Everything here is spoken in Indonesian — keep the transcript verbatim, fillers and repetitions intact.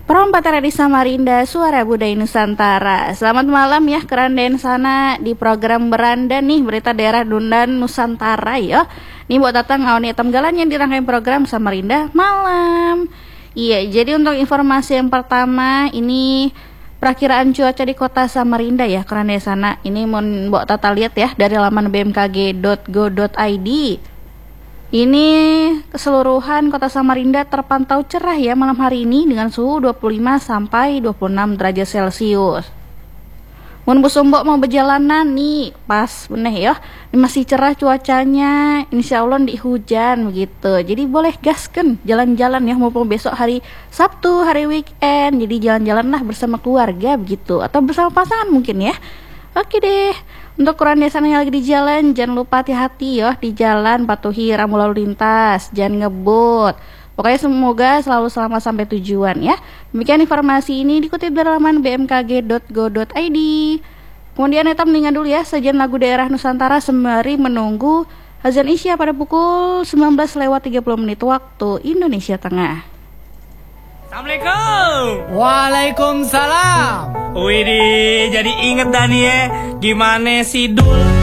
Perompatan di Samarinda, Suara Budaya Nusantara. Selamat malam ya kerandain sana di program Beranda nih, berita daerah Dundan Nusantara ya. Nih buat datang awalnya temgalan yang dirangkai program Samarinda malam. Iya, jadi untuk informasi yang pertama ini perakiraan cuaca di kota Samarinda ya kerandain sana. Ini mau buat tata lihat ya dari laman b m k g dot go dot i d. Ini keseluruhan kota Samarinda terpantau cerah ya malam hari ini dengan suhu dua puluh lima sampai dua puluh enam derajat Celcius. Mun busumbok mau berjalanan nih pas bener ya, ini masih cerah cuacanya, insya Allah di hujan begitu. Jadi boleh gaskan jalan-jalan ya maupun besok hari Sabtu, hari weekend. Jadi jalan-jalan lah bersama keluarga begitu atau bersama pasangan mungkin ya. Oke deh. Untuk ukuran desanya yang lagi di jalan, jangan lupa hati-hati ya di jalan, patuhi rambu lalu lintas, jangan ngebut. Pokoknya semoga selalu selamat sampai tujuan ya. Demikian informasi ini dikutip dari laman b m k g dot go dot i d. Kemudian kita mendingan dulu ya sajian lagu daerah Nusantara sembari menunggu azan Isya pada pukul sembilan belas lewat tiga puluh menit waktu Indonesia Tengah. Assalamualaikum. Waalaikumsalam. Widih, jadi inget Dani ya, gimana sih Dul